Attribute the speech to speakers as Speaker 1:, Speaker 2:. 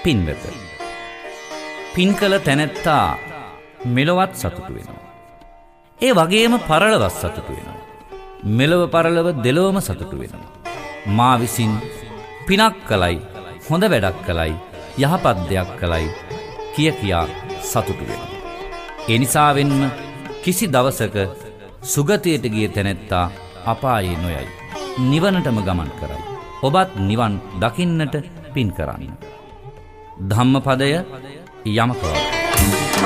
Speaker 1: පින්වත, පින් කළ තැනැත්තා මෙලොවත් සතුටු වෙනවා. ඒ වගේම පරලොවත් සතුටු වෙනවා. මෙලොව පරලොව දෙලොවම සතුටු වෙනවා. මා විසින් පිනක් කළයි, හොඳ වැඩක් කළයි, යහපත් දෙයක් කළයි කියා සතුටු වෙනවා. ඒ නිසාවෙන්ම කිසි දවසක සුගතියට ගිය තැනැත්තා අපායේ නොයයි, නිවනටම ගමන් කරයි. ඔබත් නිවන් දකින්නට පින් කරන්න. ධම්මපදය යමක වගේ.